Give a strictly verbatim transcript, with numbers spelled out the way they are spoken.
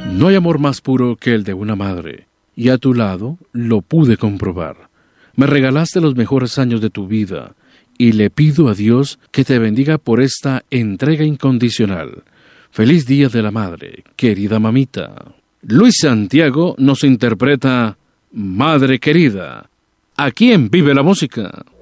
No hay amor más puro que el de una madre, y a tu lado lo pude comprobar. Me regalaste los mejores años de tu vida, y le pido a Dios que te bendiga por esta entrega incondicional. Feliz Día de la Madre, querida mamita. Luis Santiago nos interpreta Madre Querida, aquí en Vive la Música.